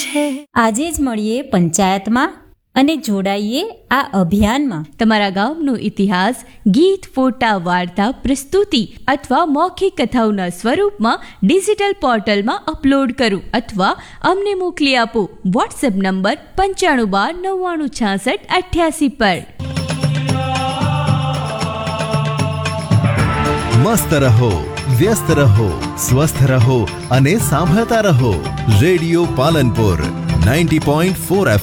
છે। આજે જ મળીએ પંચાયતમાં અને જોડાઈએ આ અભિયાનમાં। તમારા ગામનો ઇતિહાસ ગીત, ફોટા, વાર્તા, પ્રસ્તુતિ અથવા મૌખિક કથાઓના સ્વરૂપમાં ડિજિટલ પોર્ટલમાં અપલોડ કરો અથવા અમને મોકલી આપો। વોટ્સએપ નંબર 9512996688 પર। મસ્ત રહો, વ્યસ્ત રહો, સ્વસ્થ રહો અને સાંભળતા રહો। રેડિયો પાલનપુર 90.4